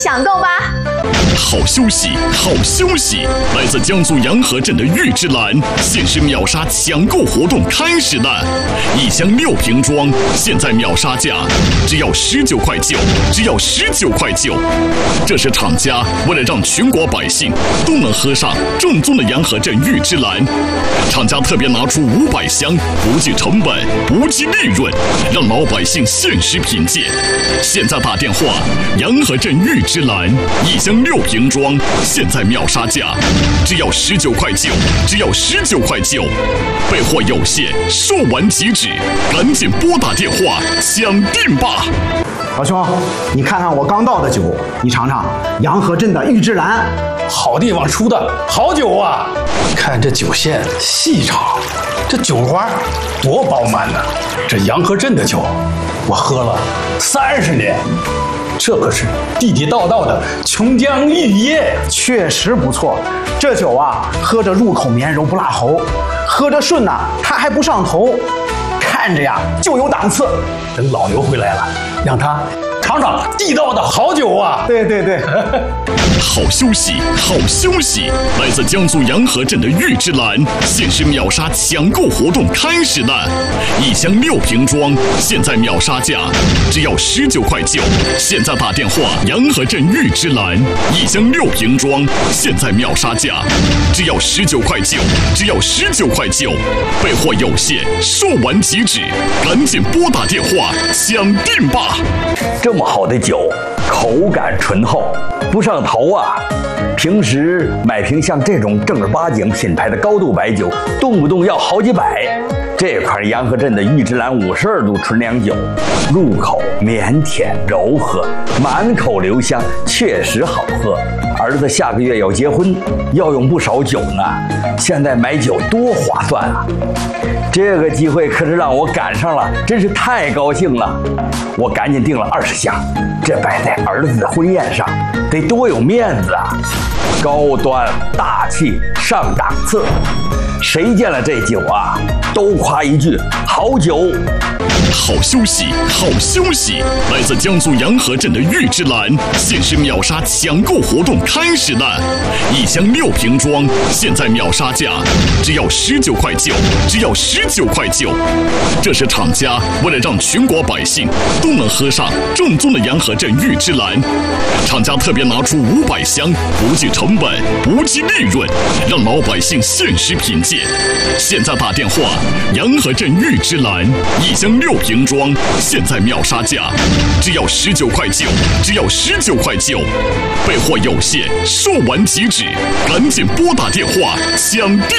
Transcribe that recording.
抢购吧！ 好休息，好休息！来自江苏洋河镇的玉芝兰限时秒杀抢购活动开始了，1箱6瓶装，现在秒杀价只要19.9块，只要19.9块。这是厂家为了让全国百姓都能喝上正宗的洋河镇玉芝兰，厂家特别拿出500箱，不计成本，不计利润，让老百姓限时品鉴。现在打电话，洋河镇玉芝兰1箱6瓶装，现在秒杀价只要19.9块，只要19.9块。备货有限，售完即止，赶紧拨打电话抢订吧！ 老兄，你看看我刚倒的酒，你尝尝洋河镇的玉芝兰， 好地方出的好酒啊！看这酒线细长，这酒花多饱满呢！这洋河镇的酒，我喝了30年，这可是地地道道的琼浆玉液， 确实不错。这酒啊，喝着入口绵柔不辣喉，喝着顺呐，它还不上头，看着呀就有档次。 等老牛回来了，让他尝尝地道的好酒啊！ 对对对， 好休息，好休息！来自江苏洋河镇的玉芝兰限时秒杀抢购活动开始了，1箱6瓶装，现在秒杀价只要19.9块。现在打电话，洋河镇玉芝兰1箱6瓶装，现在秒杀价只要19.9块，只要19.9块。备货有限，售完即止，赶紧拨打电话抢订吧！ 这么好的酒，口感醇厚，不上头啊！平时买瓶像这种正儿八经品牌的高度白酒，动不动要好几百。这款洋河镇的玉芝兰52度纯粮酒，入口绵甜柔和，满口留香，确实好喝。儿子下个月要结婚，要用不少酒呢，现在买酒多划算啊！这个机会可是让我赶上了，真是太高兴了。我赶紧订了20箱，这摆在儿子的婚宴上，得多有面子啊！高端大气上档次，谁见了这酒啊，都夸一句好酒。 好休息，好休息！来自江苏洋河镇的玉芝兰限时秒杀抢购活动开始了，1箱6瓶装，现在秒杀价只要19.9块，只要19.9块。这是厂家为了让全国百姓都能喝上正宗的洋河镇玉芝兰，厂家特别拿出500箱，不计成本，不计利润，让老百姓限时品鉴。现在打电话，洋河镇玉芝兰1箱6瓶装，现在秒杀价只要19.9块，只要19.9块。备货有限，售完即止，赶紧拨打电话抢订